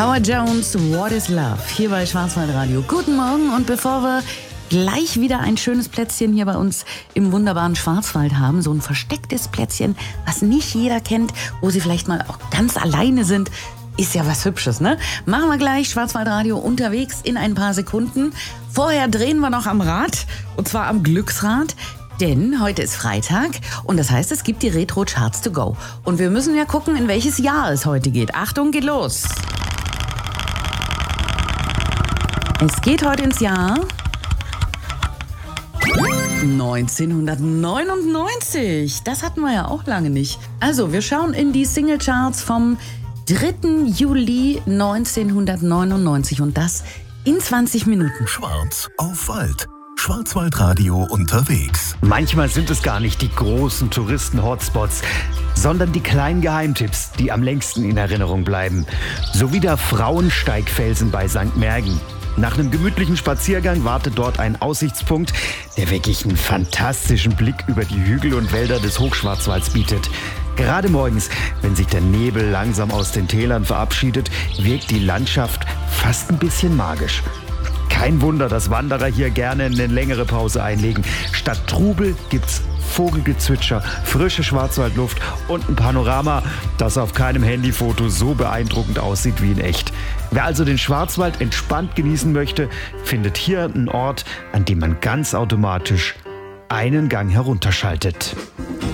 Howard Jones, What is Love? Hier bei Schwarzwaldradio. Guten Morgen, und bevor wir gleich wieder ein schönes Plätzchen hier bei uns im wunderbaren Schwarzwald haben, so ein verstecktes Plätzchen, was nicht jeder kennt, wo Sie vielleicht mal auch ganz alleine sind, ist ja was Hübsches, ne? Machen wir gleich Schwarzwaldradio unterwegs in ein paar Sekunden. Vorher drehen wir noch am Rad, und zwar am Glücksrad. Denn heute ist Freitag und das heißt, es gibt die Retro Charts to go. Und wir müssen ja gucken, in welches Jahr es heute geht. Achtung, geht los! Es geht heute ins Jahr 1999. Das hatten wir ja auch lange nicht. Also, wir schauen in die Singlecharts vom 3. Juli 1999 und das in 20 Minuten. Schwarz auf Wald. Schwarzwaldradio unterwegs. Manchmal sind es gar nicht die großen Touristen-Hotspots, sondern die kleinen Geheimtipps, die am längsten in Erinnerung bleiben. So wie der Frauensteigfelsen bei St. Märgen. Nach einem gemütlichen Spaziergang wartet dort ein Aussichtspunkt, der wirklich einen fantastischen Blick über die Hügel und Wälder des Hochschwarzwalds bietet. Gerade morgens, wenn sich der Nebel langsam aus den Tälern verabschiedet, wirkt die Landschaft fast ein bisschen magisch. Kein Wunder, dass Wanderer hier gerne eine längere Pause einlegen. Statt Trubel gibt's Vogelgezwitscher, frische Schwarzwaldluft und ein Panorama, das auf keinem Handyfoto so beeindruckend aussieht wie in echt. Wer also den Schwarzwald entspannt genießen möchte, findet hier einen Ort, an dem man ganz automatisch einen Gang herunterschaltet.